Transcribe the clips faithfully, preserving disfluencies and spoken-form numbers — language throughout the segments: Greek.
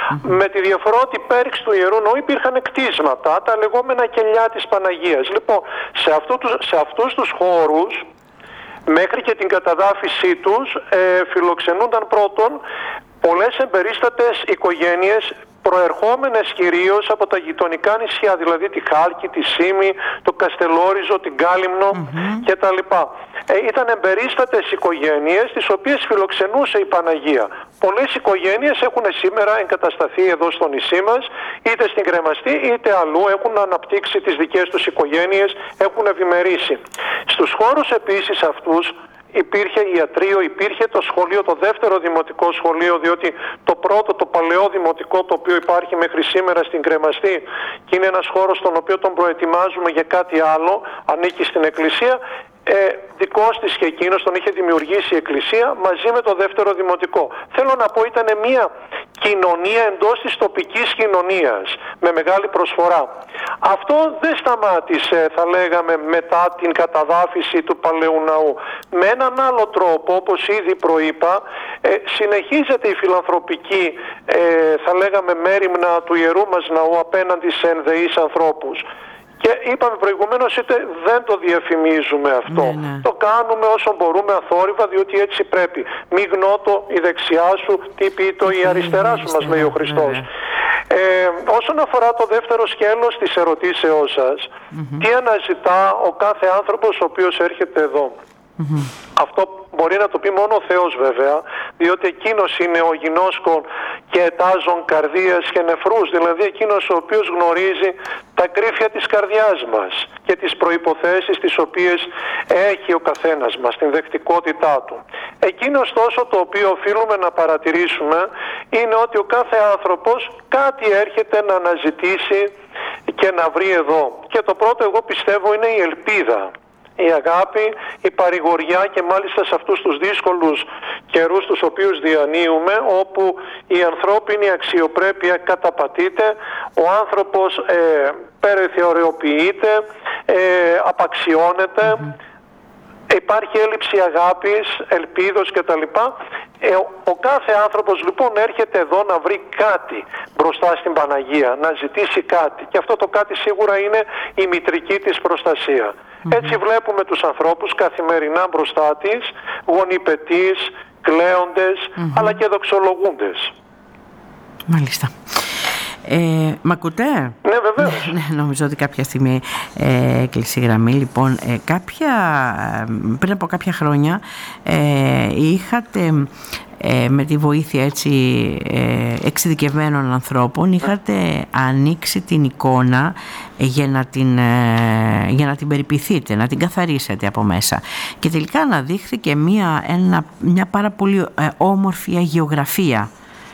Mm-hmm. Με τη διαφορά ότι πέριξ του Ιερού Ναού υπήρχαν κτίσματα, τα λεγόμενα κελιά της Παναγίας. Λοιπόν, σε, αυτού, σε αυτούς τους χώρους, μέχρι και την καταδάφιση τους, ε, φιλοξενούνταν πρώτον πολλές εμπερίστατες οικογένειες, προερχόμενες κυρίως από τα γειτονικά νησιά, δηλαδή τη Χάλκη, τη Σύμη, το Καστελόριζο, την Κάλυμνο mm-hmm. κτλ. Ε, ήταν εμπερίστατες οικογένειες τις οποίες φιλοξενούσε η Παναγία. Πολλές οικογένειες έχουν σήμερα εγκατασταθεί εδώ στο νησί μας, είτε στην Κρεμαστή είτε αλλού, έχουν αναπτύξει τις δικές τους οικογένειες, έχουν ευημερήσει. Στους χώρους επίσης αυτούς υπήρχε ιατρείο, υπήρχε το σχολείο, το δεύτερο δημοτικό σχολείο, διότι το πρώτο, το παλαιό δημοτικό, το οποίο υπάρχει μέχρι σήμερα στην Κρεμαστή και είναι ένας χώρος στον οποίο τον προετοιμάζουμε για κάτι άλλο, ανήκει στην Εκκλησία, ε, δικός της και εκείνος τον είχε δημιουργήσει η Εκκλησία μαζί με το δεύτερο δημοτικό. Θέλω να πω, ήταν μια κοινωνία εντός της τοπικής κοινωνίας με μεγάλη προσφορά. Αυτό δεν σταμάτησε, θα λέγαμε, μετά την καταδάφιση του Παλαιού Ναού. Με έναν άλλο τρόπο, όπως ήδη προείπα, ε, συνεχίζεται η φιλανθρωπική, ε, θα λέγαμε, μέριμνα του Ιερού μας Ναού απέναντι σε ενδεείς ανθρώπους. Και είπαμε προηγουμένως, είτε δεν το διαφημίζουμε αυτό. Ναι, ναι. Το κάνουμε όσο μπορούμε αθόρυβα, διότι έτσι πρέπει. Μη γνώτο η δεξιά σου, τι πει το η αριστερά σου, μας λέει ο Χριστός. Ναι, ναι. Ε, όσον αφορά το δεύτερο σκέλος της ερωτήσεώς σας, mm-hmm. τι αναζητά ο κάθε άνθρωπος ο οποίος έρχεται εδώ. Mm-hmm. Αυτό μπορεί να το πει μόνο ο Θεός βέβαια, διότι εκείνος είναι ο γινώσκον και ετάζων καρδίας και νεφρούς, δηλαδή εκείνος ο οποίος γνωρίζει τα κρύφια της καρδιάς μας και τις προϋποθέσεις τις οποίες έχει ο καθένας μας, την δεκτικότητά του. Εκείνος τόσο το οποίο οφείλουμε να παρατηρήσουμε είναι ότι ο κάθε άνθρωπος κάτι έρχεται να αναζητήσει και να βρει εδώ. Και το πρώτο, εγώ πιστεύω, είναι η ελπίδα. Η αγάπη, η παρηγοριά, και μάλιστα σε αυτούς τους δύσκολους καιρούς τους οποίους διανύουμε, όπου η ανθρώπινη αξιοπρέπεια καταπατείται, ο άνθρωπος ε, περιθωριοποιείται, ε, απαξιώνεται, mm-hmm. υπάρχει έλλειψη αγάπης, ελπίδος κτλ. Ε, ο, ο κάθε άνθρωπος λοιπόν έρχεται εδώ να βρει κάτι μπροστά στην Παναγία, να ζητήσει κάτι, και αυτό το κάτι σίγουρα είναι η μητρική της προστασία. Mm-hmm. Έτσι βλέπουμε τους ανθρώπους καθημερινά μπροστά της, γονιπετείς, κλαίοντες, mm-hmm. αλλά και δοξολογούντες. Μάλιστα. Ε, μ' ακούτε? Ναι, βεβαίως. Ναι, νομίζω ότι κάποια στιγμή ε, έκλεισε η γραμμή. Λοιπόν, ε, κάποια, πριν από κάποια χρόνια ε, είχατε ε, με τη βοήθεια έτσι ε, εξειδικευμένων ανθρώπων είχατε ανοίξει την εικόνα για να την, ε, για να την περιποιηθείτε, να την καθαρίσετε από μέσα, και τελικά αναδείχθηκε μια, ένα, μια πάρα πολύ ε, όμορφη αγιογραφία.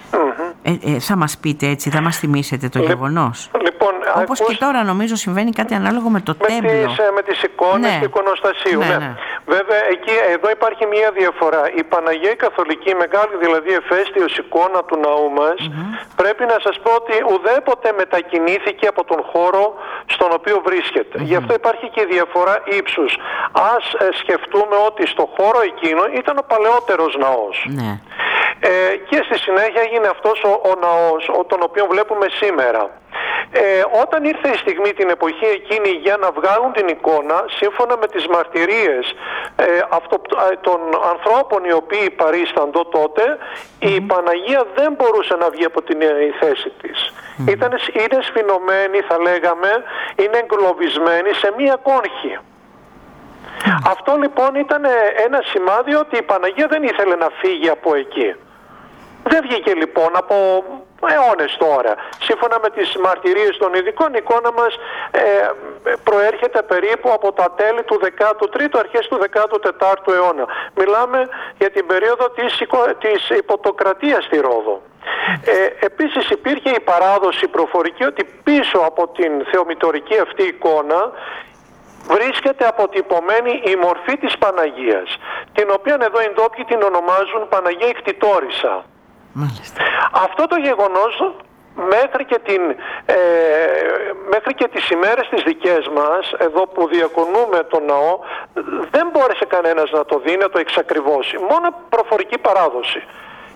Ε, ε, θα μας πείτε έτσι, θα μας θυμίσετε το Λε, γεγονός. Λοιπόν, όπως ακούς... και τώρα νομίζω συμβαίνει κάτι ανάλογο με το με τέμπλο. Τις, με τις εικόνες ναι. του εικονοστασίου. Ναι, ναι. ναι. Βέβαια, εκεί, εδώ υπάρχει μία διαφορά. Η Παναγία η Καθολική, η μεγάλη δηλαδή εφαίστειος εικόνα του ναού μας, mm-hmm. πρέπει να σας πω ότι ουδέποτε μετακινήθηκε από τον χώρο στον οποίο βρίσκεται. Mm-hmm. Γι' αυτό υπάρχει και η διαφορά ύψους. Ας ε, σκεφτούμε ότι στο χώρο εκείνο ήταν ο παλαιότερος ναός. Ναι. Ε, και στη συνέχεια έγινε αυτός ο, ο ναός, ο, τον οποίο βλέπουμε σήμερα. Ε, όταν ήρθε η στιγμή την εποχή εκείνη για να βγάλουν την εικόνα, σύμφωνα με τις μαρτυρίες ε, αυτο, ε, των ανθρώπων οι οποίοι παρίσταντο τότε, mm-hmm. η Παναγία δεν μπορούσε να βγει από την η θέση της. Mm-hmm. Ήταν, είναι σφινωμένη, θα λέγαμε, είναι εγκλωβισμένη σε μία κόνχη. Mm-hmm. Αυτό λοιπόν ήταν ένα σημάδι ότι η Παναγία δεν ήθελε να φύγει από εκεί. Δεν βγήκε λοιπόν από αιώνες τώρα. Σύμφωνα με τις μαρτυρίες των ειδικών, η εικόνα μας ε, προέρχεται περίπου από τα τέλη του δέκατου τρίτου, αρχές του δέκατου τέταρτου αιώνα. Μιλάμε για την περίοδο της, της υποτοκρατίας στη Ρόδο. Ε, επίσης υπήρχε η παράδοση προφορική ότι πίσω από την θεομητορική αυτή εικόνα βρίσκεται αποτυπωμένη η μορφή της Παναγίας, την οποία εδώ οι ντόπιοι την ονομάζουν Παναγία Ικτιτόρισα. Μάλιστα. Αυτό το γεγονός μέχρι και, την, ε, μέχρι και τις ημέρες τις δικές μας, εδώ που διακονούμε τον ναό, δεν μπόρεσε κανένας να το δει, να το εξακριβώσει. Μόνο προφορική παράδοση.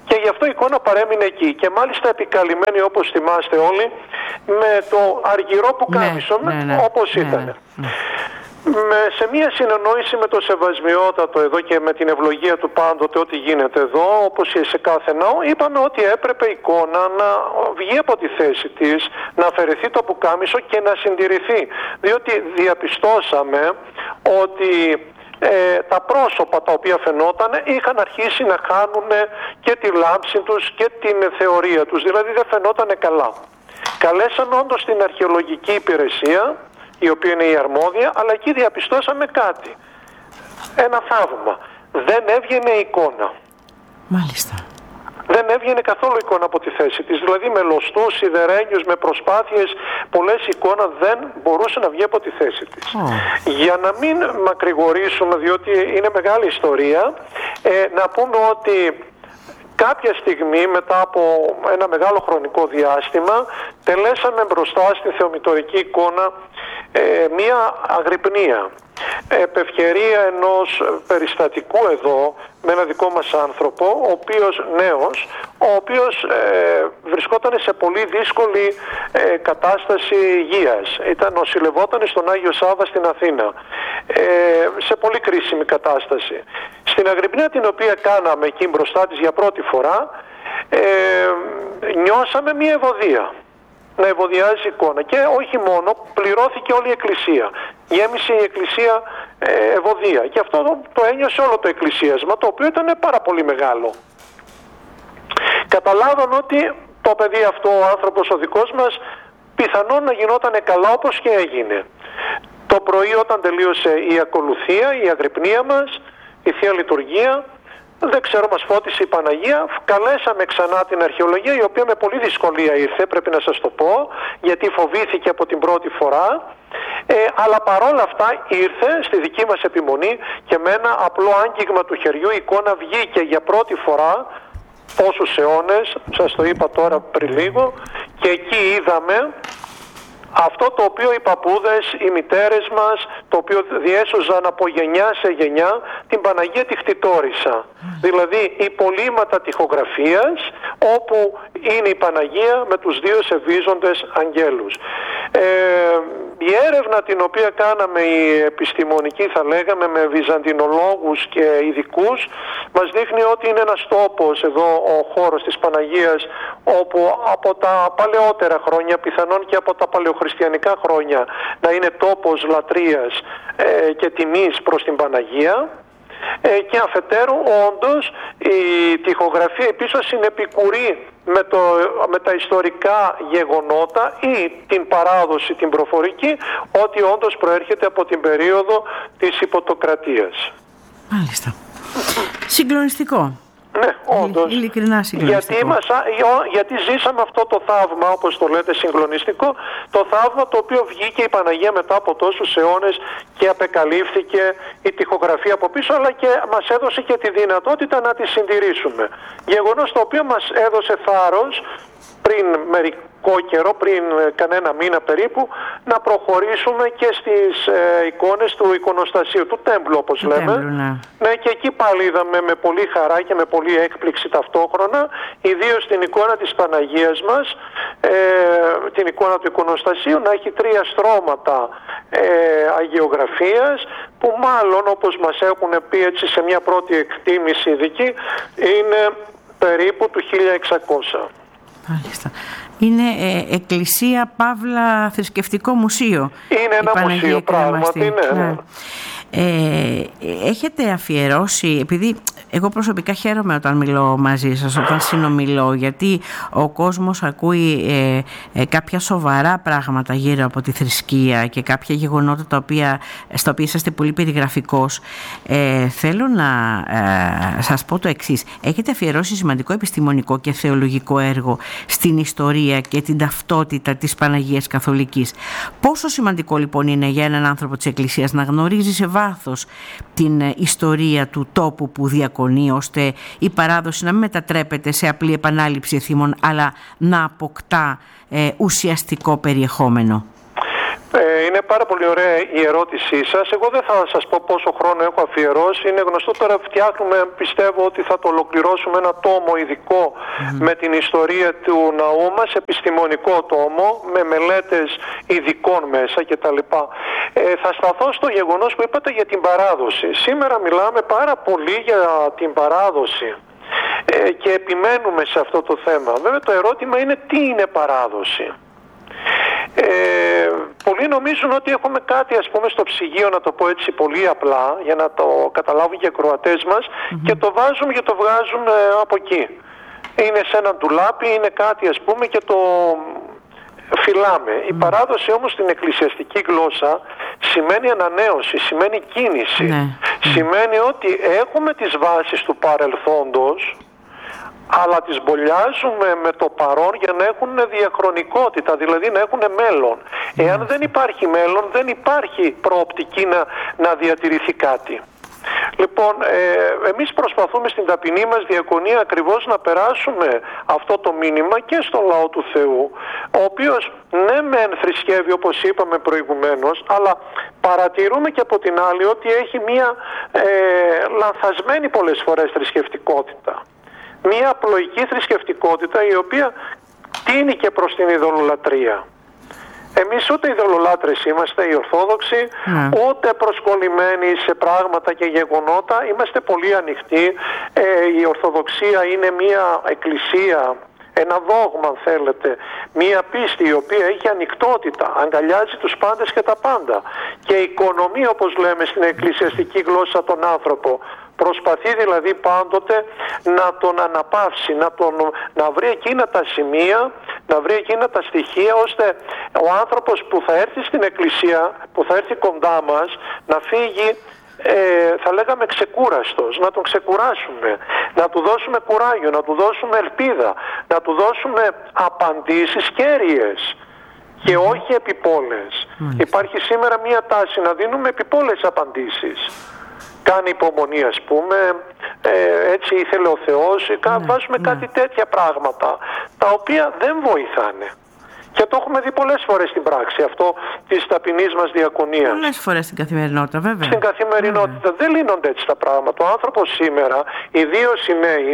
Και γι' αυτό η εικόνα παρέμεινε εκεί. Και μάλιστα επικαλυμμένη, όπως θυμάστε όλοι, με το αργυρό πουκάμισο, ναι, ναι, ναι, όπως ναι, ήταν. Ναι, ναι. Με, σε μια συνεννόηση με το Σεβασμιότατο εδώ και με την ευλογία του πάντοτε ό,τι γίνεται εδώ, όπως και σε κάθε ναό, είπαμε ότι έπρεπε η εικόνα να βγει από τη θέση της, να αφαιρεθεί το πουκάμισο και να συντηρηθεί. Διότι διαπιστώσαμε ότι ε, τα πρόσωπα τα οποία φαινόταν είχαν αρχίσει να χάνουν και τη λάμψη τους και την θεωρία τους, δηλαδή δεν φαινόταν καλά. Καλέσαμε όντως την αρχαιολογική υπηρεσία, η οποία είναι η αρμόδια, αλλά εκεί διαπιστώσαμε κάτι. Ένα θαύμα. Δεν έβγαινε εικόνα. Μάλιστα. Δεν έβγαινε καθόλου εικόνα από τη θέση της. Δηλαδή με λωστούς, σιδερένιους, με προσπάθειες, πολλές εικόνα δεν μπορούσε να βγει από τη θέση της. Oh. Για να μην μακρηγορήσουμε, διότι είναι μεγάλη ιστορία, ε, να πούμε ότι κάποια στιγμή μετά από ένα μεγάλο χρονικό διάστημα τελέσαμε μπροστά στη θεομητορική εικόνα ε, μία αγρυπνία. Επ' ευκαιρία ενός περιστατικού εδώ με ένα δικό μας άνθρωπο, ο οποίος νέος, ο οποίος ε, βρισκόταν σε πολύ δύσκολη ε, κατάσταση υγείας. Ήταν, νοσηλευόταν στον Άγιο Σάββα στην Αθήνα, ε, σε πολύ κρίσιμη κατάσταση. Στην αγρυπνία την οποία κάναμε εκεί μπροστά της για πρώτη φορά, ε, νιώσαμε μία ευωδία. Να ευωδιάζει εικόνα. Και όχι μόνο, πληρώθηκε όλη η εκκλησία. Γέμισε η εκκλησία ε, ευωδία. Και αυτό το, το ένιωσε όλο το εκκλησίασμα, το οποίο ήταν πάρα πολύ μεγάλο. Καταλάβαμε ότι το παιδί αυτό, ο άνθρωπος ο δικός μας, πιθανόν να γινόταν καλά όπως και έγινε. Το πρωί όταν τελείωσε η ακολουθία, η αγρυπνία μας, η Θεία Λειτουργία, δεν ξέρω, μας φώτισε η Παναγία, καλέσαμε ξανά την αρχαιολογία, η οποία με πολύ δυσκολία ήρθε, πρέπει να σας το πω, γιατί φοβήθηκε από την πρώτη φορά, ε, αλλά παρόλα αυτά ήρθε στη δική μας επιμονή και με ένα απλό άγγιγμα του χεριού η εικόνα βγήκε για πρώτη φορά, πόσους αιώνες, σας το είπα τώρα πριν λίγο, και εκεί είδαμε αυτό το οποίο οι παππούδες, οι μητέρες μας, το οποίο διέσωζαν από γενιά σε γενιά, την Παναγία τη Χτιτόρισα. Mm. Δηλαδή υπολείμματα τοιχογραφίας, όπου είναι η Παναγία με τους δύο σεβίζοντες αγγέλους. Ε, η έρευνα την οποία κάναμε, η επιστημονική θα λέγαμε, με βυζαντινολόγους και ειδικούς, μας δείχνει ότι είναι ένας τόπος εδώ, ο χώρος της Παναγίας, όπου από τα παλαιότερα χρόνια, πιθανόν και από τα παλαιοχριστιανικά χρόνια, να είναι τόπος λατρείας ε, και τιμής προς την Παναγία. Ε, και αφετέρου όντως η τοιχογραφία επίσης συνεπικουρεί με, το, με τα ιστορικά γεγονότα ή την παράδοση την προφορική, ότι όντως προέρχεται από την περίοδο της Υποτοκρατίας. Μάλιστα. Συγκλονιστικό. Ναι, όντως. Ειλικρινά συγκλονιστικό. Γιατί, μας, γιατί ζήσαμε αυτό το θαύμα, όπως το λέτε, συγκλονιστικό, το θαύμα το οποίο βγήκε η Παναγία μετά από τόσους αιώνες και απεκαλύφθηκε η τοιχογραφία από πίσω, αλλά και μας έδωσε και τη δυνατότητα να τη συντηρήσουμε. Γεγονός το οποίο μας έδωσε θάρρος πριν μερικό καιρό, πριν κανένα μήνα περίπου, να προχωρήσουμε και στις ε, εικόνες του εικονοστασίου, του τέμπλου όπως λέμε. Τέμπλου, ναι. Ναι, και εκεί πάλι είδαμε με πολύ χαρά και με πολύ έκπληξη ταυτόχρονα, ιδίως την εικόνα της Παναγίας μας, ε, την εικόνα του εικονοστασίου, να έχει τρία στρώματα ε, αγιογραφίας, που μάλλον, όπως μας έχουν πει έτσι σε μια πρώτη εκτίμηση ειδική, είναι περίπου του χίλια εξακόσια. Μάλιστα. Είναι ε, εκκλησία παύλα θρησκευτικό μουσείο. Είναι ένα μουσείο πράγματι, ναι, ναι. Ε, έχετε αφιερώσει, επειδή εγώ προσωπικά χαίρομαι όταν μιλώ μαζί σας, όταν συνομιλώ, γιατί ο κόσμος ακούει ε, ε, κάποια σοβαρά πράγματα γύρω από τη θρησκεία και κάποια γεγονότα τα οποία, στα οποία είσαστε πολύ περιγραφικός. Ε, θέλω να ε, σας πω το εξής. Έχετε αφιερώσει σημαντικό επιστημονικό και θεολογικό έργο στην ιστορία και την ταυτότητα της Παναγίας Καθολικής. Πόσο σημαντικό λοιπόν είναι για έναν άνθρωπο της Εκκλησίας να γνωρίζει σε βάθος την ιστορία του τόπου που διακονεί, ώστε η παράδοση να μην μετατρέπεται σε απλή επανάληψη εθήμων, αλλά να αποκτά ε, ουσιαστικό περιεχόμενο? Ε, είναι πάρα πολύ ωραία η ερώτησή σας. Εγώ δεν θα σας πω πόσο χρόνο έχω αφιερώσει. Είναι γνωστό, τώρα φτιάχνουμε, πιστεύω ότι θα το ολοκληρώσουμε, ένα τόμο ειδικό mm. με την ιστορία του ναού μας, επιστημονικό τόμο, με μελέτες ειδικών μέσα κτλ. Ε, θα σταθώ στο γεγονός που είπατε για την παράδοση. Σήμερα μιλάμε πάρα πολύ για την παράδοση ε, και επιμένουμε σε αυτό το θέμα. Βέβαια το ερώτημα είναι τι είναι παράδοση. Ε, πολλοί νομίζουν ότι έχουμε κάτι, ας πούμε, στο ψυγείο, να το πω έτσι πολύ απλά για να το καταλάβουν και οι ακροατές μας, mm-hmm. και το βάζουμε και το βγάζουν ε, από εκεί. Είναι σε ένα ντουλάπι, είναι κάτι, ας πούμε, και το φυλάμε. Mm. Η παράδοση όμως στην εκκλησιαστική γλώσσα σημαίνει ανανέωση, σημαίνει κίνηση. Mm. Σημαίνει ότι έχουμε τις βάσεις του παρελθόντος, αλλά τις μπολιάζουμε με το παρόν για να έχουν διαχρονικότητα, δηλαδή να έχουν μέλλον. Mm. Εάν δεν υπάρχει μέλλον, δεν υπάρχει προοπτική να, να διατηρηθεί κάτι. Λοιπόν, ε, εμείς προσπαθούμε στην ταπεινή μας διακονία ακριβώς να περάσουμε αυτό το μήνυμα και στο λαό του Θεού, ο οποίος ναι μεν θρησκεύει όπως είπαμε προηγουμένως, αλλά παρατηρούμε και από την άλλη ότι έχει μία ε, λανθασμένη πολλές φορές θρησκευτικότητα. Μία απλοϊκή θρησκευτικότητα η οποία τίνει και προς την ειδωλολατρεία. Εμείς ούτε ειδωλολάτρες είμαστε οι Ορθόδοξοι, mm. ούτε προσκολλημένοι σε πράγματα και γεγονότα. Είμαστε πολύ ανοιχτοί. Ε, η Ορθοδοξία είναι μια εκκλησία, ένα δόγμα αν θέλετε, μια πίστη η οποία έχει ανοιχτότητα, αγκαλιάζει τους πάντες και τα πάντα. Και οικονομεί, όπως λέμε στην εκκλησιαστική γλώσσα, τον άνθρωπο. Προσπαθεί δηλαδή πάντοτε να τον αναπαύσει, να, τον, να βρει εκείνα τα σημεία, να βρει εκείνα τα στοιχεία, ώστε ο άνθρωπος που θα έρθει στην εκκλησία, που θα έρθει κοντά μας, να φύγει, ε, θα λέγαμε, ξεκούραστος, να τον ξεκουράσουμε, να του δώσουμε κουράγιο, να του δώσουμε ελπίδα, να του δώσουμε απαντήσεις κέρυες και όχι επιπόλες. Mm. Υπάρχει σήμερα μια τάση να δίνουμε επιπόλες απαντήσεις. Κάνει υπομονή, ας πούμε, ε, έτσι ήθελε ο Θεός, ναι, βάζουμε ναι. κάτι τέτοια πράγματα, τα οποία δεν βοηθάνε. Και το έχουμε δει πολλές φορές στην πράξη, αυτό της ταπεινής μας διακονίας. Πολλές φορές στην καθημερινότητα, βέβαια. Στην καθημερινότητα. Δεν λύνονται έτσι τα πράγματα. Ο άνθρωπος σήμερα, ιδίως οι νέοι,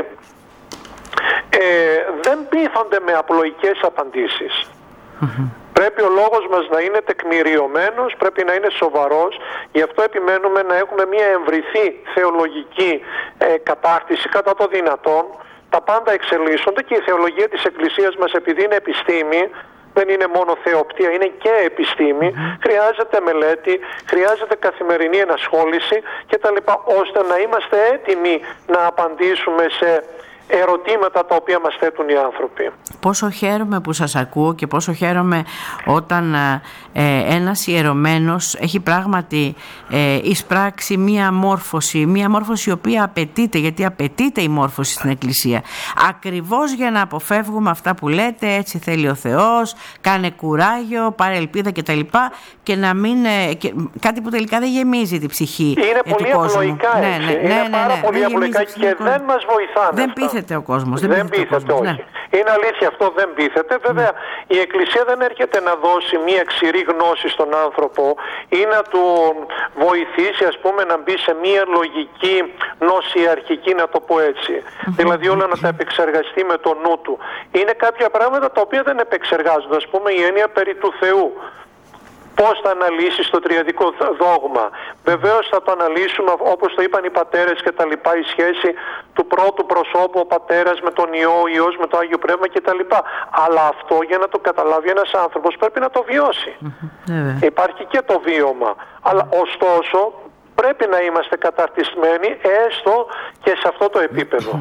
ε, δεν πείθονται με απλοϊκές απαντήσεις. Mm-hmm. Πρέπει ο λόγος μας να είναι τεκμηριωμένος, πρέπει να είναι σοβαρός. Γι' αυτό επιμένουμε να έχουμε μια εμβριθή θεολογική ε, κατάκτηση κατά το δυνατόν. Τα πάντα εξελίσσονται και η θεολογία της Εκκλησίας μας, επειδή είναι επιστήμη, δεν είναι μόνο θεοπτία, είναι και επιστήμη. Mm-hmm. Χρειάζεται μελέτη, χρειάζεται καθημερινή ενασχόληση κτλ. Ώστε να είμαστε έτοιμοι να απαντήσουμε σε ερωτήματα τα οποία μας θέτουν οι άνθρωποι. Πόσο χαίρομαι που σας ακούω και πόσο χαίρομαι όταν ε, ένας ιερωμένος έχει πράγματι ε, εισπράξει μία μόρφωση, μία μόρφωση η οποία απαιτείται, γιατί απαιτείται η μόρφωση στην Εκκλησία. Ακριβώς για να αποφεύγουμε αυτά που λέτε, έτσι θέλει ο Θεός, κάνε κουράγιο, πάρε ελπίδα κτλ. Και να μην, ε, και, κάτι που τελικά δεν γεμίζει την ψυχή είναι ε, πολύ απλοϊκά, ναι, ναι, είναι ναι, πάρα ναι, πολύ ναι, απλοϊκά και δεν μας βοηθάνε. Δεν πείθεται ο κόσμος. Δεν, δεν πείθεται, πείθεται όχι. Ναι. Είναι αλήθεια, αυτό δεν πείθεται. Βέβαια, mm. η Εκκλησία δεν έρχεται να δώσει μία ξηρή γνώση στον άνθρωπο ή να τον βοηθήσει, ας πούμε, να μπει σε μία λογική νοσιαρχική, να το πω έτσι. Mm-hmm. Δηλαδή όλα να τα επεξεργαστεί με το νου του. Είναι κάποια πράγματα τα οποία δεν επεξεργάζονται. Ας πούμε, η έννοια περί του Θεού. Πώς θα αναλύσεις το τριαδικό δόγμα. Βεβαίως θα το αναλύσουμε όπως το είπαν οι πατέρες και τα λοιπά, η σχέση του πρώτου προσώπου, ο πατέρας με τον Υιό, ο Υιός με το Άγιο Πνεύμα και τα λοιπά. Αλλά αυτό, για να το καταλάβει ένας άνθρωπος, πρέπει να το βιώσει. Mm-hmm. Υπάρχει και το βίωμα. Αλλά ωστόσο πρέπει να είμαστε καταρτισμένοι έστω και σε αυτό το επίπεδο.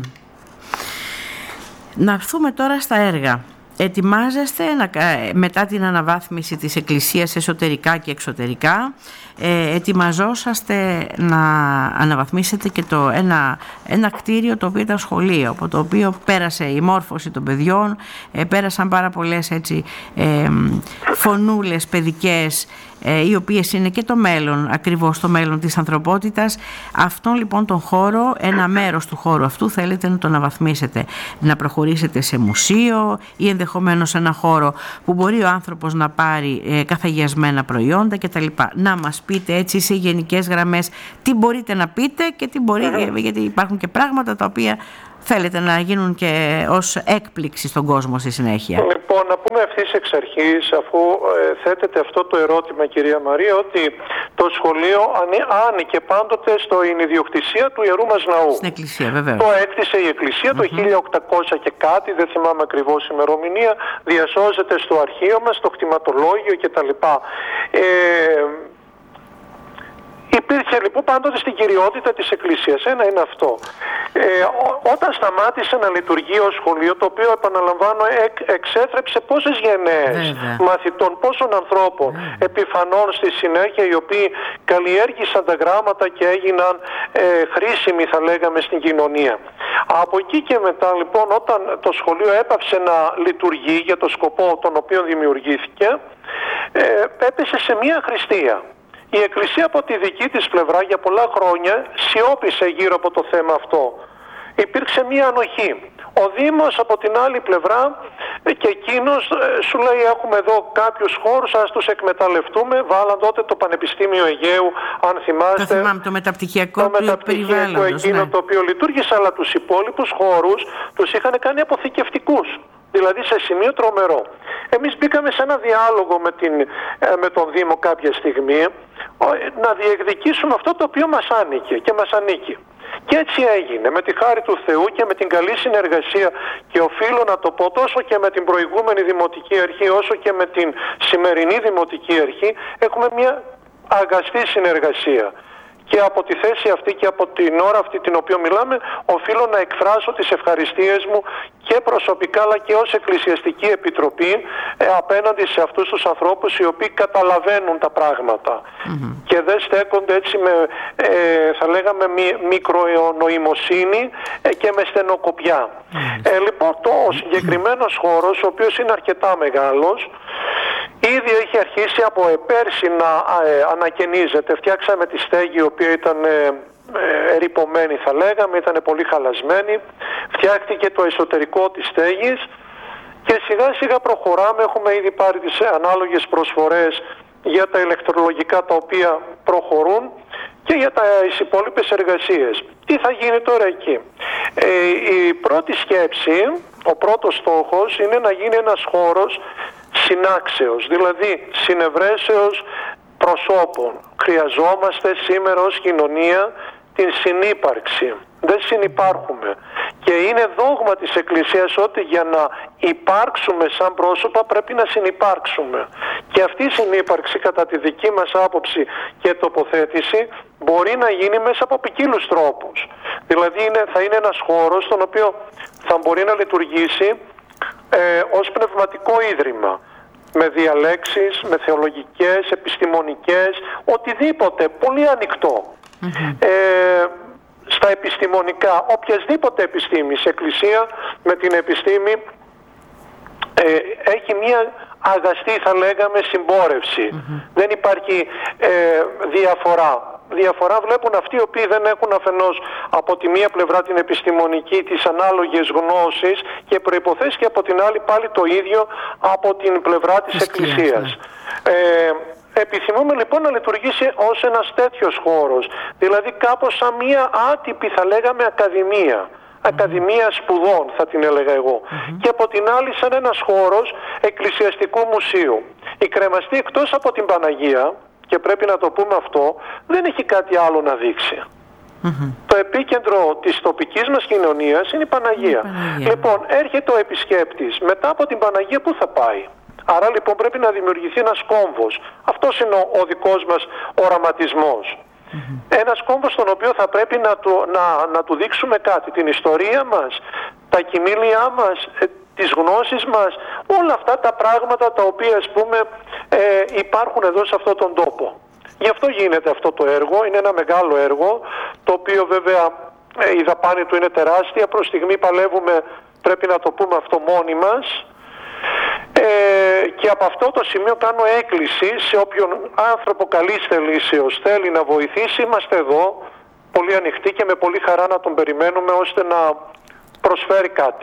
Να έρθουμε τώρα στα έργα. Ετοιμάζεστε να, μετά την αναβάθμιση της Εκκλησίας εσωτερικά και εξωτερικά, ε, ετοιμαζόσαστε να αναβαθμίσετε και το ένα, ένα κτίριο το οποίο ήταν σχολείο, από το οποίο πέρασε η μόρφωση των παιδιών, ε, πέρασαν πάρα πολλές έτσι, ε, φωνούλες παιδικές, οι οποίες είναι και το μέλλον, ακριβώς το μέλλον της ανθρωπότητας. Αυτόν λοιπόν τον χώρο, ένα μέρος του χώρου αυτού θέλετε να τον αναβαθμίσετε, να προχωρήσετε σε μουσείο ή ενδεχομένως ενδεχομένως ένα χώρο που μπορεί ο άνθρωπος να πάρει ε, καθαγιασμένα προϊόντα κτλ. Να μας πείτε έτσι σε γενικές γραμμές τι μπορείτε να πείτε και τι μπορεί, mm-hmm. γιατί υπάρχουν και πράγματα τα οποία θέλετε να γίνουν και ως έκπληξη στον κόσμο στη συνέχεια. Λοιπόν, να πούμε ευθύς εξ αρχής, αφού ε, θέτετε αυτό το ερώτημα, κυρία Μαρία, ότι το σχολείο άνοικε πάντοτε στην ιδιοκτησία του Ιερού μας Ναού. Στην Εκκλησία, βέβαια. Το έκτισε η Εκκλησία mm-hmm. το χίλια οκτακόσια και κάτι, δεν θυμάμαι ακριβώς ημερομηνία, διασώζεται στο αρχείο μας, στο κτηματολόγιο κτλ. Ε, Υπήρχε λοιπόν πάντοτε στην κυριότητα της Εκκλησίας. Ένα είναι αυτό. Ε, ό, όταν σταμάτησε να λειτουργεί ο σχολείο, το οποίο επαναλαμβάνω εκ, εξέθρεψε πόσες γενναίες μαθητών, πόσων ανθρώπων Βέβαια. επιφανών στη συνέχεια, οι οποίοι καλλιέργησαν τα γράμματα και έγιναν ε, χρήσιμοι, θα λέγαμε, στην κοινωνία. Από εκεί και μετά λοιπόν, όταν το σχολείο έπαυσε να λειτουργεί για το σκοπό τον οποίο δημιουργήθηκε, ε, έπεσε σε μια αχρηστία. Η Εκκλησία από τη δική της πλευρά για πολλά χρόνια σιώπησε γύρω από το θέμα αυτό. Υπήρξε μία ανοχή. Ο Δήμος από την άλλη πλευρά και εκείνος σου λέει έχουμε εδώ κάποιους χώρους, ας τους εκμεταλλευτούμε. Βάλαν τότε το Πανεπιστήμιο Αιγαίου, αν θυμάστε. Το θυμάμαι, το μεταπτυχιακό, το μεταπτυχιακό εκείνο ναι. το οποίο λειτουργήσε, αλλά τους υπόλοιπους χώρους τους είχαν κάνει αποθηκευτικούς. Δηλαδή σε σημείο τρομερό. Εμείς μπήκαμε σε ένα διάλογο με, την, με τον Δήμο κάποια στιγμή να διεκδικήσουμε αυτό το οποίο μας άνοικε και μας ανήκει. Και έτσι έγινε, με τη χάρη του Θεού και με την καλή συνεργασία, και οφείλω να το πω τόσο και με την προηγούμενη Δημοτική Αρχή όσο και με την σημερινή Δημοτική Αρχή, έχουμε μια αγαστή συνεργασία. Και από τη θέση αυτή και από την ώρα αυτή την οποία μιλάμε, οφείλω να εκφράσω τις ευχαριστίες μου και προσωπικά αλλά και ως Εκκλησιαστική Επιτροπή ε, απέναντι σε αυτούς τους ανθρώπους οι οποίοι καταλαβαίνουν τα πράγματα mm-hmm. και δεν στέκονται έτσι με, ε, θα λέγαμε, μη, μικρονοημοσύνη ε, και με στενοκοπιά. Mm-hmm. Ε, λοιπόν, το συγκεκριμένος χώρος, ο οποίος είναι αρκετά μεγάλος, ήδη έχει αρχίσει από πέρσι να ε, ανακαινίζεται. Φτιάξαμε τη στέγη, η οποία ήταν ε, ε, ερειπωμένη, θα λέγαμε, ήταν πολύ χαλασμένη. Φτιάχτηκε το εσωτερικό της στέγης και σιγά σιγά προχωράμε. Έχουμε ήδη πάρει τις ανάλογες προσφορές για τα ηλεκτρολογικά τα οποία προχωρούν και για τις υπόλοιπες εργασίες. Τι θα γίνει τώρα εκεί? Ε, η πρώτη σκέψη, ο πρώτος στόχος είναι να γίνει ένας χώρος συνάξεως, δηλαδή συνευρέσεως προσώπων. Χρειαζόμαστε σήμερα ως κοινωνία την συνύπαρξη. Δεν συνυπάρχουμε. Και είναι δόγμα της Εκκλησίας ότι για να υπάρξουμε σαν πρόσωπα πρέπει να συνυπάρξουμε. Και αυτή η συνύπαρξη, κατά τη δική μας άποψη και τοποθέτηση, μπορεί να γίνει μέσα από ποικίλους τρόπους. Δηλαδή είναι, θα είναι ένας χώρος στον οποίο θα μπορεί να λειτουργήσει ε, ως πνευματικό ίδρυμα, με διαλέξεις, με θεολογικές, επιστημονικές, οτιδήποτε, πολύ ανοιχτό. Mm-hmm. Ε, στα επιστημονικά, οποιασδήποτε επιστήμη, η Εκκλησία με την επιστήμη ε, έχει μία αγαστή, θα λέγαμε, συμπόρευση. Mm-hmm. Δεν υπάρχει ε, διαφορά. Διαφορά βλέπουν αυτοί οι οποίοι δεν έχουν αφενός από τη μία πλευρά την επιστημονική, τις ανάλογες γνώσεις και προϋποθέσεις, και από την άλλη πάλι το ίδιο από την πλευρά της Εκκλησίας. Ναι. Ε, επιθυμούμε λοιπόν να λειτουργήσει ως ένας τέτοιος χώρος, δηλαδή κάπως σαν μία άτυπη, θα λέγαμε, ακαδημία. Ακαδημία σπουδών, θα την έλεγα εγώ. Mm-hmm. Και από την άλλη σαν ένας χώρος εκκλησιαστικού μουσείου. Η Κρεμαστή, εκτός από την Παναγία, και πρέπει να το πούμε αυτό, δεν έχει κάτι άλλο να δείξει. Mm-hmm. Το επίκεντρο της τοπικής μας κοινωνίας είναι η Παναγία. Η Παναγία. Λοιπόν, έρχεται ο επισκέπτης. Μετά από την Παναγία πού θα πάει? Άρα λοιπόν πρέπει να δημιουργηθεί ένας κόμβος. Αυτός είναι ο, ο δικός μας οραματισμός. Mm-hmm. Ένας κόμβος στον οποίο θα πρέπει να του, να, να του δείξουμε κάτι. Την ιστορία μας, τα κοιμήλια μας, ε, τις γνώσεις μας, όλα αυτά τα πράγματα τα οποία, ας πούμε, ε, υπάρχουν εδώ σε αυτόν τον τόπο. Γι' αυτό γίνεται αυτό το έργο. Είναι ένα μεγάλο έργο, το οποίο βέβαια ε, η δαπάνη του είναι τεράστια. Προς στιγμή παλεύουμε, πρέπει να το πούμε αυτό, μόνοι μας. Ε, και από αυτό το σημείο κάνω έκκληση σε όποιον άνθρωπο καλής θελήσεως θέλει να βοηθήσει. Είμαστε εδώ πολύ ανοιχτοί και με πολύ χαρά να τον περιμένουμε ώστε να προσφέρει κάτι.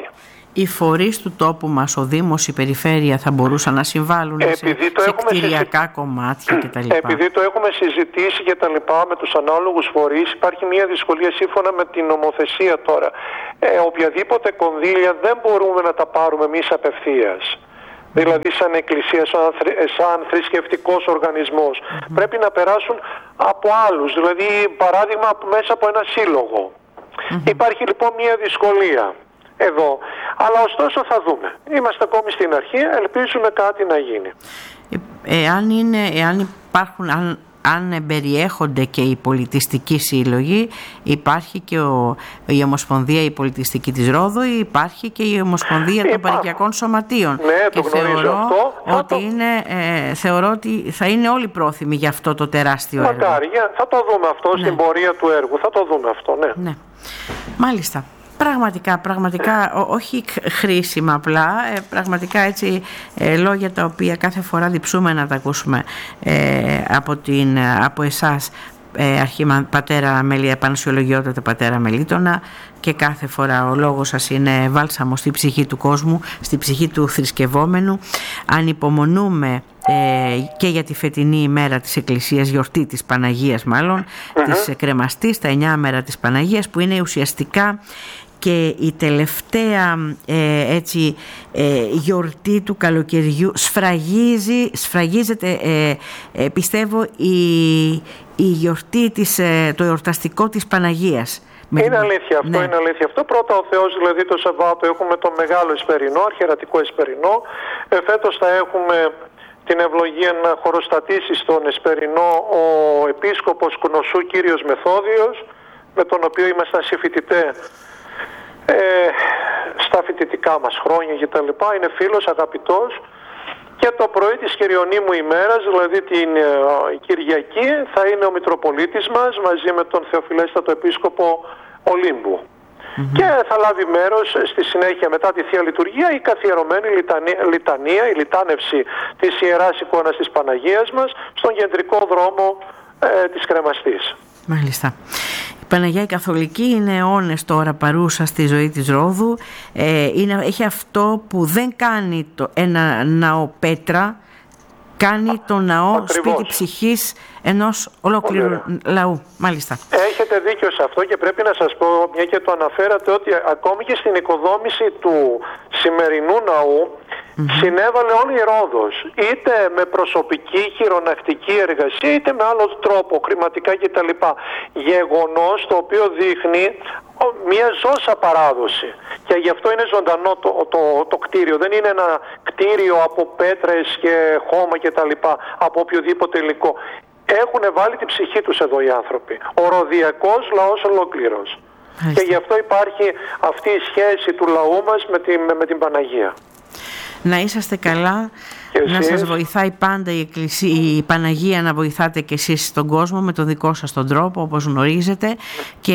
οι φορείς του τόπου μας, ο Δήμος, η Περιφέρεια θα μπορούσαν να συμβάλλουν σε, σε κτηριακά συζη... κομμάτια κτλ. Επειδή το έχουμε συζητήσει και τα λοιπά με τους ανάλογους φορείς, υπάρχει μια δυσκολία σύμφωνα με την νομοθεσία τώρα. Ε, οποιαδήποτε κονδύλια δεν μπορούμε να τα πάρουμε εμείς απευθείας. Δηλαδή σαν εκκλησία, σαν, σαν θρησκευτικός οργανισμός. Mm-hmm. Πρέπει να περάσουν από άλλους, δηλαδή παράδειγμα μέσα από ένα σύλλογο. Mm-hmm. Υπάρχει λοιπόν μια δυσκολία εδώ. Αλλά ωστόσο θα δούμε. Είμαστε ακόμη στην αρχή, ελπίζουμε κάτι να γίνει. Ε, εάν, είναι, εάν υπάρχουν... Αν... Αν περιέχονται και οι πολιτιστικοί σύλλογοι, υπάρχει και ο, η Ομοσπονδία η Πολιτιστική της Ρόδου, υπάρχει και η Ομοσπονδία των Παροικιακών Σωματείων. Ναι, και το γνωρίζω αυτό. Ότι το... είναι, ε, θεωρώ ότι θα είναι όλοι πρόθυμοι για αυτό το τεράστιο έργο. Μακάρι, θα το δούμε αυτό, ναι, στην πορεία του έργου. Θα το δούμε αυτό, ναι. ναι. Μάλιστα. Πραγματικά, πραγματικά, ό, όχι χρήσιμα απλά, ε, πραγματικά έτσι ε, λόγια τα οποία κάθε φορά διψούμε να τα ακούσουμε ε, από, την, από εσάς, ε, αρχήμα, πατέρα Μελία, επανασιολογιότατε πατέρα Μελίτωνα, και κάθε φορά ο λόγος σας είναι βάλσαμο στη ψυχή του κόσμου, στη ψυχή του θρησκευόμενου. Ανυπομονούμε ε, και για τη φετινή ημέρα της Εκκλησίας, γιορτή της Παναγίας μάλλον, mm-hmm. της Κρεμαστής, τα εννιά μέρα της Παναγίας, που είναι ουσιαστικά και η τελευταία ε, έτσι, ε, γιορτή του καλοκαιριού. Σφραγίζει, σφραγίζεται ε, ε, πιστεύω η, η γιορτή της, ε, το εορταστικό της Παναγίας. Είναι αλήθεια αυτό, ναι. είναι αλήθεια αυτό. Πρώτα ο Θεός, δηλαδή το Σαββάτο έχουμε το μεγάλο εσπερινό, αρχιερατικό εσπερινό. Ε, φέτος θα έχουμε την ευλογία να χωροστατήσει στον εσπερινό ο επίσκοπος Κνωσού κύριος Μεθόδιος, με τον οποίο ήμασταν συμφοιτητέ ε, στα φοιτητικά μας χρόνια και τα λοιπά. Είναι φίλος, αγαπητός. Και το πρωί της χεριονίμου ημέρας, δηλαδή την ε, Κυριακή, θα είναι ο Μητροπολίτης μας μαζί με τον Θεοφιλέστατο Επίσκοπο Ολύμπου. Mm-hmm. Και θα λάβει μέρος στη συνέχεια, μετά τη Θεία Λειτουργία, η καθιερωμένη λιτανία, λιτανία η λιτάνευση της Ιεράς Εικόνας της Παναγίας μας στον κεντρικό δρόμο ε, της Κρεμαστής. Μάλιστα. Η Παναγία η Καθολική είναι αιώνες τώρα παρούσα στη ζωή της Ρόδου. Ε, είναι, έχει αυτό που δεν κάνει το, ένα ναό πέτρα, κάνει το ναό Ακριβώς. σπίτι ψυχής ενός ολόκληρου Ωραία. λαού. Μάλιστα. Έχετε δίκιο σε αυτό και πρέπει να σας πω, μια και το αναφέρατε, ότι ακόμη και στην οικοδόμηση του σημερινού ναού mm-hmm. συνέβαλε όλη η Ρόδος, είτε με προσωπική χειρονακτική εργασία, είτε με άλλο τρόπο, χρηματικά κτλ. Γεγονός το οποίο δείχνει μια ζώσα παράδοση. Και γι' αυτό είναι ζωντανό το, το, το, το κτίριο. Δεν είναι ένα κτίριο από πέτρες και χώμα κτλ. Από οποιοδήποτε υλικό. Έχουν βάλει την ψυχή τους εδώ οι άνθρωποι. Ο ροδιακός λαός ολόκληρος. Και γι' αυτό υπάρχει αυτή η σχέση του λαού μας με την, με, με την Παναγία. Να είσαστε καλά, να σας βοηθάει πάντα η, Εκκλησία, η Παναγία, να βοηθάτε και εσείς τον κόσμο με τον δικό σας τον τρόπο, όπως γνωρίζετε, και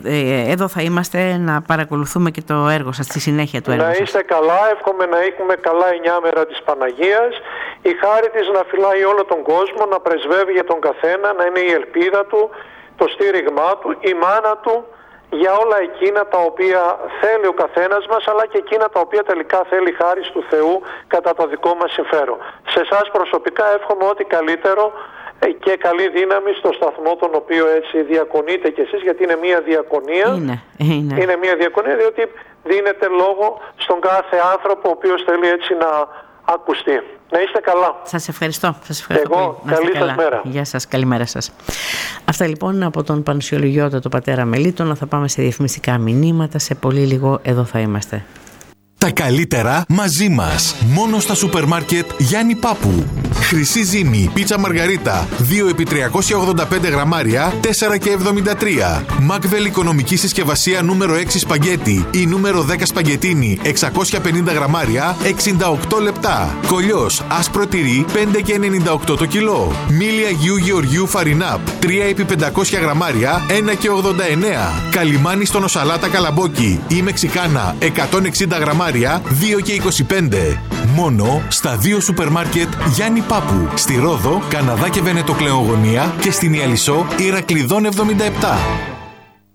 ε, εδώ θα είμαστε να παρακολουθούμε και το έργο σας, τη συνέχεια του έργου σας. Να είστε καλά, εύχομαι να έχουμε καλά εννιά μέρα της Παναγίας, η χάρη της να φυλάει όλο τον κόσμο, να πρεσβεύει για τον καθένα, να είναι η ελπίδα του, το στήριγμά του, η μάνα του, για όλα εκείνα τα οποία θέλει ο καθένας μας, αλλά και εκείνα τα οποία τελικά θέλει χάρη του Θεού κατά το δικό μας συμφέρον. Σε εσάς προσωπικά εύχομαι ό,τι καλύτερο και καλή δύναμη στο σταθμό τον οποίο έτσι διακονείτε κι εσείς, γιατί είναι μια διακονία. Είναι, είναι. είναι μια διακονία διότι δίνεται λόγο στον κάθε άνθρωπο ο οποίος θέλει έτσι να ακουστεί. Να είστε καλά. Σας ευχαριστώ. Σας ευχαριστώ Εγώ, πολύ. καλή σας μέρα. Γεια σας, καλημέρα σας. Αυτά λοιπόν από τον Πανσιολογιότατο πατέρα Μελίτωνα. Θα πάμε σε διαφημιστικά μηνύματα. Σε πολύ λίγο εδώ θα είμαστε. Τα καλύτερα μαζί μας. Μόνο στα σούπερ μάρκετ Γιάννη Πάπου. Χρυσή ζύμη, πίτσα μαργαρίτα, δύο επί τριακόσια ογδόντα πέντε γραμμάρια, τέσσερα και εβδομήντα τρία. Μακβέλ οικονομική συσκευασία νούμερο έξι σπαγκέτι ή νούμερο δέκα σπαγκετίνι, εξακόσια πενήντα γραμμάρια, εξήντα οκτώ λεπτά. Κολλιός, άσπρο τυρί, πέντε και ενενήντα οκτώ το κιλό. Μίλι Αγίου Γεωργίου Φαρινάπ, τρία επί πεντακόσια γραμμάρια, ένα και ογδόντα εννέα. Καλιμάνι στο νοσαλάτα καλαμπόκι ή μεξικάνα, εκατόν εξήντα γραμμάρια, δύο και είκοσι πέντε. Μόνο στα δύο σούπερ μάρκετ Γιάννη Πάπου. Στη Ρόδο, Καναδά και Βενετοκλεογωνία και στην Ιαλισσό, Ηρακλειδών εβδομήντα επτά.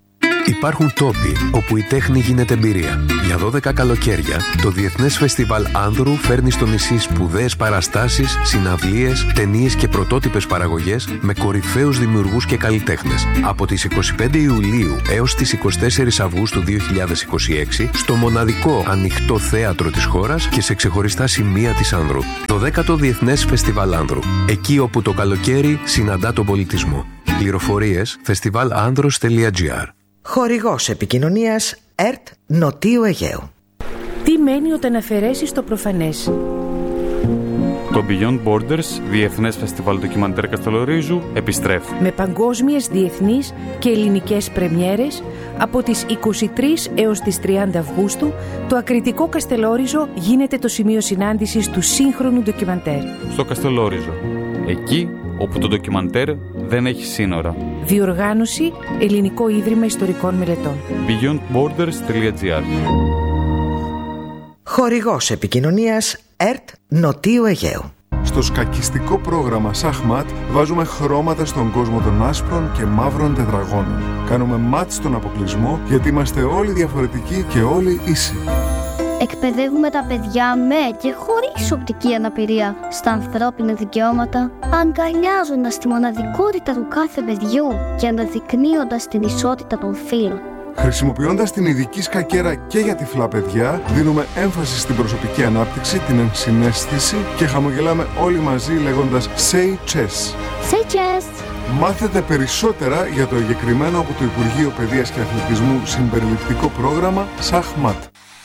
Υπάρχουν τόποι όπου η τέχνη γίνεται εμπειρία. Για δώδεκα καλοκαίρια, το Διεθνές Φεστιβάλ Άνδρου φέρνει στο νησί σπουδαίες παραστάσεις, συναυλίες, ταινίες και πρωτότυπες παραγωγές με κορυφαίους δημιουργούς και καλλιτέχνες. Από τις εικοστή πέμπτη Ιουλίου έως τις εικοστή τέταρτη Αυγούστου δύο χιλιάδες είκοσι έξι, στο μοναδικό ανοιχτό θέατρο της χώρας και σε ξεχωριστά σημεία της Άνδρου. Το δέκατο Διεθνές Φεστιβάλ Άνδρου. Εκεί όπου το καλοκαίρι συναντά τον πολιτισμό. Πληροφορίες φεστιβάλ άνδρος τελεία τζι άρ. Χορηγός επικοινωνίας ΕΡΤ Νοτίου Αιγαίου. Τι μένει όταν αφαιρέσεις το προφανές? Το Beyond Borders, Διεθνές Φεστιβάλ Ντοκιμαντέρ Καστελορίζου, επιστρέφει. Με παγκόσμιες, διεθνείς και ελληνικές πρεμιέρες, από τις εικοστή τρίτη έως τις τριάντα Αυγούστου, το ακριτικό Καστελόριζο γίνεται το σημείο συνάντησης του σύγχρονου ντοκιμαντέρ. Στο Καστελόριζο, εκεί όπου το ντοκιμαντέρ δεν έχει σύνορα. Διοργάνωση Ελληνικό Ίδρυμα Ιστορικών Μελετών. beyond borders τελεία τζι άρ. Χορηγός επικοινωνίας ΕΡΤ Νοτίου Αιγαίου. Στο σκακιστικό πρόγραμμα Σαχμάτ βάζουμε χρώματα στον κόσμο των άσπρων και μαύρων τετραγώνων. Κάνουμε μάτ στον αποκλεισμό γιατί είμαστε όλοι διαφορετικοί και όλοι ίσοι. Εκπαιδεύουμε τα παιδιά με και χωρίς οπτική αναπηρία στα ανθρώπινα δικαιώματα, αγκαλιάζοντας τη μοναδικότητα του κάθε παιδιού και αναδεικνύοντας την ισότητα των φύλων. Χρησιμοποιώντας την ειδική σκακέρα και για τυφλά παιδιά, δίνουμε έμφαση στην προσωπική ανάπτυξη, την ενσυναίσθηση και χαμογελάμε όλοι μαζί λέγοντας Say Chess. Say Chess! Μάθετε περισσότερα για το εγκεκριμένο από το Υπουργείο Παιδείας και Αθλητισμού συμπεριληπτικό πρόγραμμα Σαχμάτ.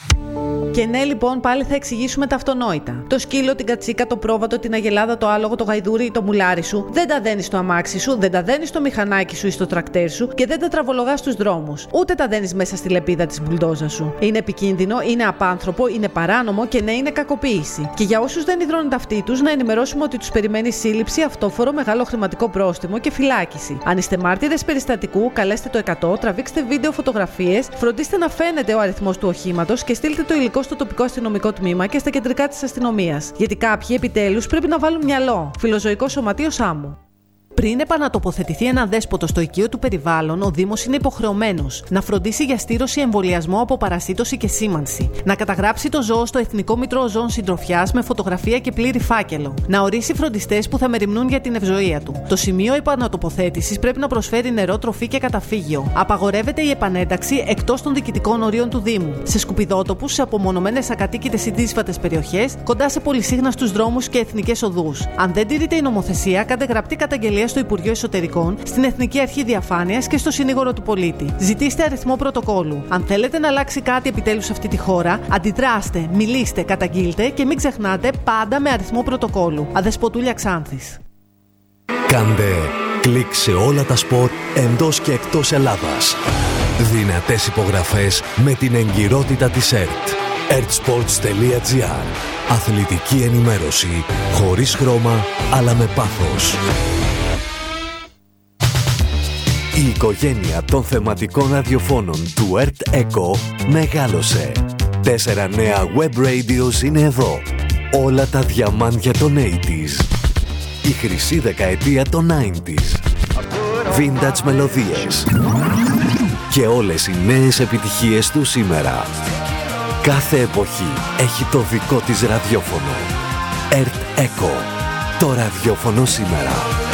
Και ναι, λοιπόν, πάλι θα εξηγήσουμε τα αυτονόητα. Το σκύλο, την κατσίκα, το πρόβατο, την αγελάδα, το άλογο, το γαϊδούρι ή το μουλάρι σου δεν τα δένεις στο αμάξι σου, δεν τα δένεις στο μηχανάκι σου ή στο τρακτέρ σου και δεν τα τραβολογάς στους δρόμους. Ούτε τα δένεις μέσα στη λεπίδα της μπουλντόζα σου. Είναι επικίνδυνο, είναι απάνθρωπο, είναι παράνομο και ναι, είναι κακοποίηση. Και για όσους δεν υδρώνουν ταυτί τους, να ενημερώσουμε ότι τους περιμένει σύλληψη, αυτόφορο, μεγάλο χρηματικό πρόστιμο και φυλάκιση. Αν είστε μάρτυρες περιστατικού, καλέστε το εκατό, τραβήξτε βίντεο, φωτογραφίες, φροντίστε να φαίνεται ο αριθμός του οχήματος και στείλτε το υλικό στο τοπικό αστυνομικό τμήμα και στα κεντρικά της αστυνομίας. Γιατί κάποιοι επιτέλους πρέπει να βάλουν μυαλό. Φιλοζωικό Σωματείο Σάμου. Πριν επανατοποθετηθεί ένα δέσποτο στο οικείο του περιβάλλον, ο Δήμος είναι υποχρεωμένος να φροντίσει για στήρωση, εμβολιασμό από παρασίτωση και σήμανση, να καταγράψει το ζώο στο Εθνικό Μητρό Ζώων Συντροφιάς με φωτογραφία και πλήρη φάκελο, να ορίσει φροντιστές που θα μεριμνούν για την ευζοία του. Το σημείο επανατοποθέτησης πρέπει να προσφέρει νερό, τροφή και καταφύγιο. Απαγορεύεται η επανένταξη εκτός των διοικητικών ορίων του Δήμου, σε σκουπιδότοπους, σε απομονωμένες ακατοίκητες ή δύσβατες περιοχές, κοντά σε πολυσύχναστους δρόμους και εθνικές οδούς. Αν δεν τηρείται η νομοθεσία, κάντε γραπτή καταγγελία στο Υπουργείο Εσωτερικών, στην Εθνική Αρχή Διαφάνειας και στο Συνήγορο του Πολίτη. Ζητήστε αριθμό πρωτοκόλου. Αν θέλετε να αλλάξει κάτι επιτέλους σε αυτή τη χώρα, αντιδράστε, μιλήστε, καταγγείλτε και μην ξεχνάτε πάντα με αριθμό πρωτοκόλου. Αδεσποτούλια Ξάνθης. Κάντε κλικ σε όλα τα σπορ εντός και εκτός Ελλάδας. Δυνατές υπογραφές με την εγκυρότητα της ΕΡΤ. ερτ-σπορτς τελεία τζι άρ. Αθλητική ενημέρωση χωρίς χρώμα αλλά με πάθος. Η οικογένεια των θεματικών ραδιοφώνων του ΕΡΤ Echo μεγάλωσε. Τέσσερα νέα web radios είναι εδώ. Όλα τα διαμάντια των ογδόντα. Η χρυσή δεκαετία των ενενήντα. Vintage μελωδίες. Και όλες οι νέες επιτυχίες του σήμερα. Κάθε εποχή έχει το δικό της ραδιόφωνο. ΕΡΤ Echo. Το ραδιόφωνο σήμερα.